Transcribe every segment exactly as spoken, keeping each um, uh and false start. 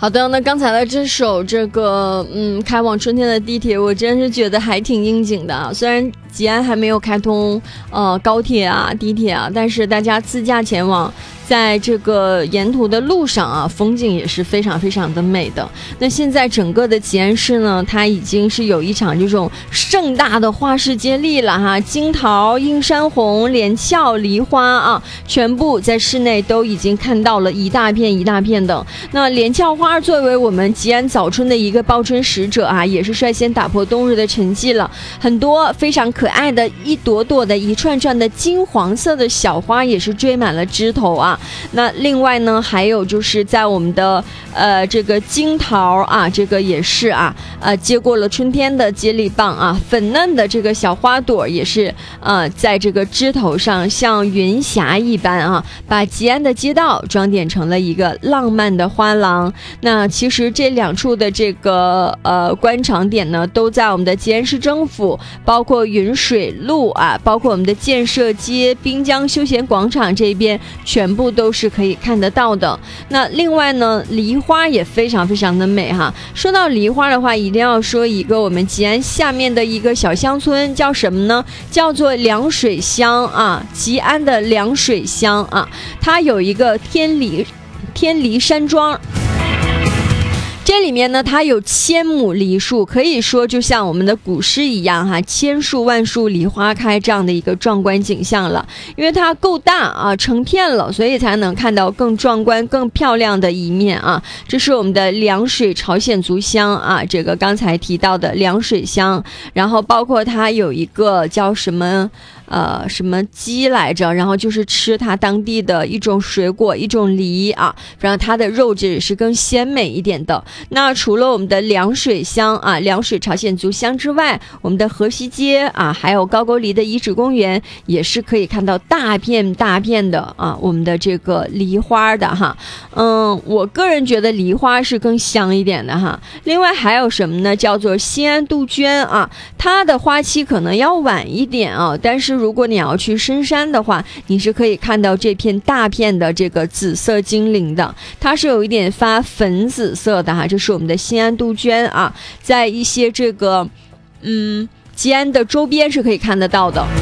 好的，那刚才的这首这个嗯开往春天的地铁，我真是觉得还挺应景的啊。虽然吉安还没有开通呃高铁啊地铁啊，但是大家自驾前往，在这个沿途的路上啊，风景也是非常非常的美的。那现在整个的吉安市呢，它已经是有一场这种盛大的花市接力了哈，金桃、映山红、连翘、梨花啊，全部在市内都已经看到了一大片一大片的。那连翘花作为我们吉安早春的一个报春使者啊，也是率先打破冬日的沉寂了。很多非常可爱的一朵朵的一串串的金黄色的小花也是追满了枝头啊。那另外呢，还有就是在我们的呃这个金桃啊，这个也是啊呃接过了春天的接力棒啊，粉嫩的这个小花朵也是呃在这个枝头上像云霞一般啊，把吉安的街道装点成了一个浪漫的花廊。那其实这两处的这个呃观赏点呢，都在我们的吉安市政府，包括云水路啊，包括我们的建设街、滨江休闲广场这边，全部都是可以看得到的。那另外呢，梨花也非常非常的美哈。说到梨花的话，一定要说一个我们吉安下面的一个小乡村，叫什么呢？叫做凉水乡啊，吉安的凉水乡啊，它有一个天梨天梨山庄。这里面呢，它有千亩梨树，可以说就像我们的古诗一样哈，千树万树梨花开这样的一个壮观景象了。因为它够大啊，成片了，所以才能看到更壮观、更漂亮的一面啊。这是我们的凉水朝鲜族乡啊，这个刚才提到的凉水乡，然后包括它有一个叫什么。呃，什么鸡来着？然后就是吃它当地的一种水果，一种梨啊，然后它的肉质是更鲜美一点的。那除了我们的凉水乡啊，凉水朝鲜族乡之外，我们的河西街啊，还有高句丽的遗址公园，也是可以看到大片大片的啊，我们的这个梨花的哈。嗯，我个人觉得梨花是更香一点的哈。另外还有什么呢？叫做西安杜鹃啊，它的花期可能要晚一点啊，但是如果你要去深山的话，你是可以看到这片大片的这个紫色精灵的，它是有一点发粉紫色的哈，这是我们的西安杜鹃啊，在一些这个嗯吉安的周边是可以看得到的。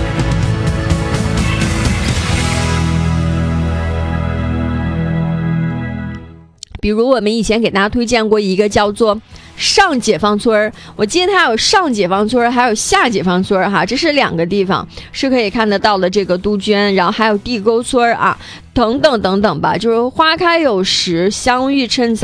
比如我们以前给大家推荐过一个叫做上解放村，我记得它有上解放村还有下解放村哈，这是两个地方是可以看得到的这个杜鹃，然后还有地沟村啊等等等等吧，就是花开有时，相遇趁早。